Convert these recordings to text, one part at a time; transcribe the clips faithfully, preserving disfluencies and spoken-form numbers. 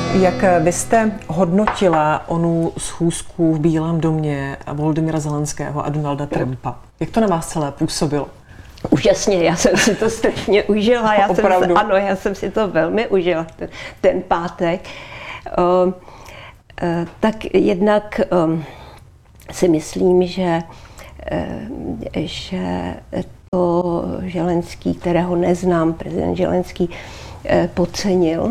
Jak vy jste hodnotila onu schůzku v Bílém domě Volodymyra Zelenského a Donalda Trumpa? Jak to na vás celé působilo? Úžasně, já jsem si to strašně užila. Já jsem si, ano, já jsem si to velmi užila, ten, ten pátek. Uh, uh, tak jednak um, si myslím, že, uh, že to Zelenský, kterého neznám, prezident Zelenský, uh, podcenil,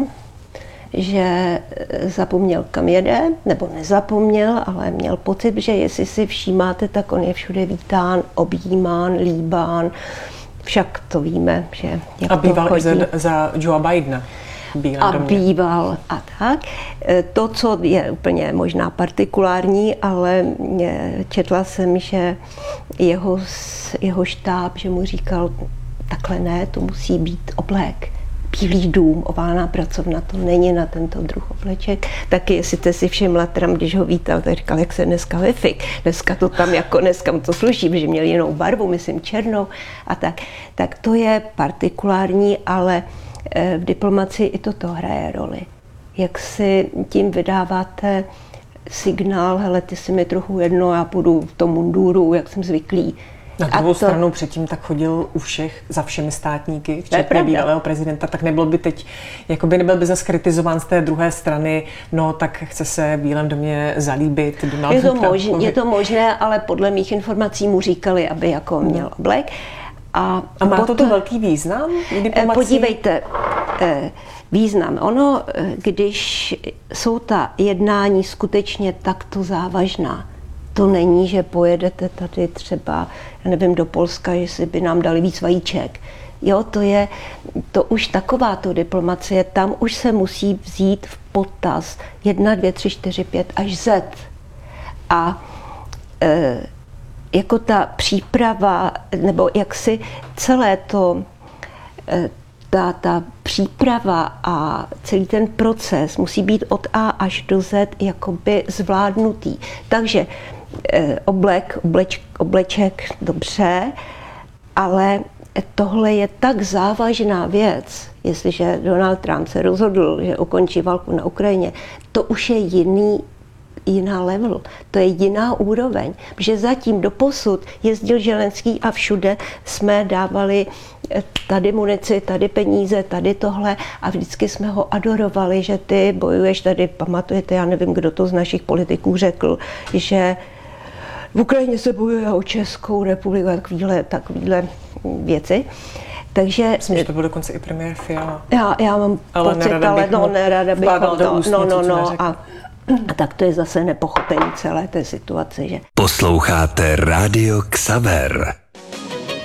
že zapomněl, kam jede, nebo nezapomněl, ale měl pocit, že jestli si všímáte, tak on je všude vítán, objímán, líbán. Však to víme, že jak a býval to i za, za Joea Bidena. A býval a tak. To, co je úplně možná partikulární, ale četla jsem, že jeho, jeho štáb, že mu říkal, takhle ne, to musí být oblék. Bílý dům, oválná pracovna, to není na tento druh obleček. Taky, jestli jste si všimla, Trump, když ho vítal, tak říkal, jak se dneska vyfik. Dneska to tam jako dneska to sluší, protože měl jinou barvu, myslím černou a tak. Tak to je partikulární, ale v diplomacii i toto hraje roli. Jak si tím vydáváte signál, hele, ty si mi trochu jedno, já půjdu v tom munduru, jak jsem zvyklý. Na druhou to... stranu předtím tak chodil u všech, za všemi státníky, včetně bývalého prezidenta, tak nebyl by teď, jakoby nebyl by zase kritizován z té druhé strany, no tak chce se v Bílém domě zalíbit Donaldu je to Trumpovi. Možné, je to možné, ale podle mých informací mu říkali, aby jako měl oblek. A, a má potom, to velký význam? Podívejte, význam. Ono, když jsou ta jednání skutečně takto závažná, to není, že pojedete tady třeba, já nevím, do Polska, jestli by nám dali víc vajíček. Jo, to je, to už takováto diplomacie, tam už se musí vzít v potaz jedna, dvě, tři, čtyři, pět až Z. A e, jako ta příprava, nebo jak si celé to, e, ta, ta příprava a celý ten proces musí být od A až do Z jakoby zvládnutý. Takže oblek, obleč, obleček, dobře, ale tohle je tak závažná věc, jestliže Donald Trump se rozhodl, že ukončí válku na Ukrajině, to už je jiný, jiná level, to je jiná úroveň, protože zatím doposud jezdil Zelenský a všude jsme dávali tady munici, tady peníze, tady tohle a vždycky jsme ho adorovali, že ty bojuješ tady, pamatujete, já nevím, kdo to z našich politiků řekl, že v Ukrajině se bojuje o Českou republiku, takovýhle, takovýhle věci. Takže, myslím, že to byl dokonce i premiér Fiala. Já, já mám ale pocit, ale no, nerada bych ho, no, no, no, no, a, a tak to je zase nepochopení celé té situace. Že? Posloucháte Rádio Xaver.